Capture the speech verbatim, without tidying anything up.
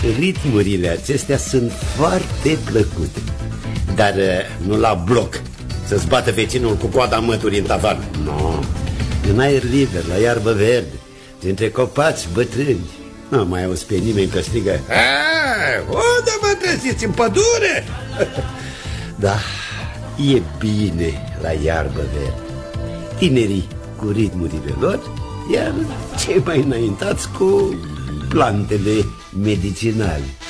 ritmurile acestea sunt foarte plăcute. Dar nu la bloc, să-ți bată vecinul cu coada măturii în tavan. Nu, no. În aer liber, la iarbă verde, dintre copaci bătrâni. Nu mai auzi pe nimeni că strigă: unde vă treziți, în pădure? Da, e bine la iarbă verde. Tinerii cu ritmurile lor, iar cei mai înaintați cu plantele medicinale.